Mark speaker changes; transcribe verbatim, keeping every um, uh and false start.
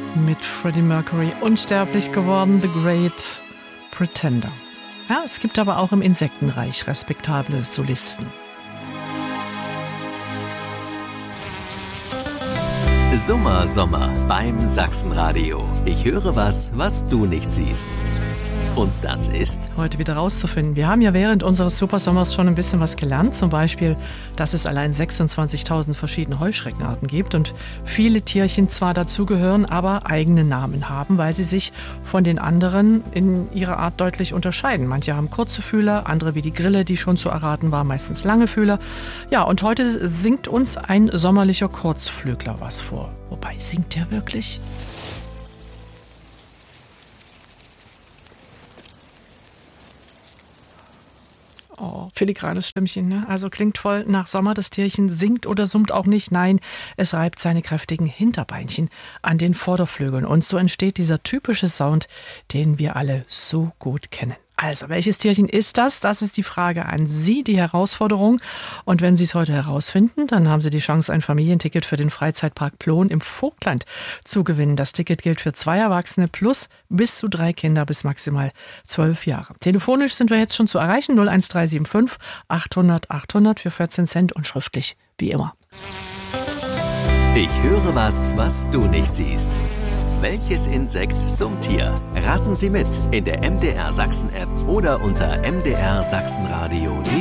Speaker 1: mit Freddie Mercury unsterblich geworden, The Great Pretender. Ja, es gibt aber auch im Insektenreich respektable Solisten.
Speaker 2: Summer Sommer beim Sachsenradio. Ich höre was, was du nicht siehst. Und das ist
Speaker 1: heute wieder rauszufinden. Wir haben ja während unseres Supersommers schon ein bisschen was gelernt. Zum Beispiel, dass es allein sechsundzwanzigtausend verschiedene Heuschreckenarten gibt und viele Tierchen zwar dazugehören, aber eigene Namen haben, weil sie sich von den anderen in ihrer Art deutlich unterscheiden. Manche haben kurze Fühler, andere wie die Grille, die schon zu erraten war, meistens lange Fühler. Ja, und heute singt uns ein sommerlicher Kurzflügler was vor. Wobei, singt der wirklich? Oh, filigranes Stimmchen, ne? Also klingt voll nach Sommer. Das Tierchen singt oder summt auch nicht. Nein, es reibt seine kräftigen Hinterbeinchen an den Vorderflügeln. Und so entsteht dieser typische Sound, den wir alle so gut kennen. Also, welches Tierchen ist das? Das ist die Frage an Sie, die Herausforderung. Und wenn Sie es heute herausfinden, dann haben Sie die Chance, ein Familienticket für den Freizeitpark Plon im Vogtland zu gewinnen. Das Ticket gilt für zwei Erwachsene plus bis zu drei Kinder bis maximal zwölf Jahre. Telefonisch sind wir jetzt schon zu erreichen. null eins drei sieben fünf achthundert achthundert für vierzehn Cent und schriftlich wie immer.
Speaker 2: Ich höre was, was du nicht siehst. Welches Insekt summt hier? Raten Sie mit in der M D R Sachsen App oder unter m d r sachsenradio punkt de.